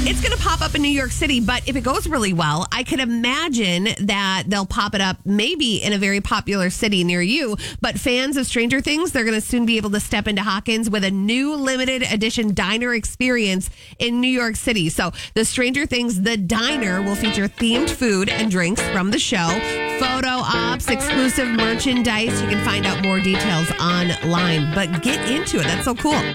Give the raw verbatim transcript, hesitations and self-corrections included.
It's going to pop up in New York City, but if it goes really well, I could imagine that they'll pop it up maybe in a very popular city near you. But fans of Stranger Things, they're going to soon be able to step into Hawkins with a new limited edition diner experience in New York City. So the Stranger Things, the diner, will feature themed food and drinks from the show, photo ops, exclusive merchandise. You can find out more details online, but get into it. That's so cool.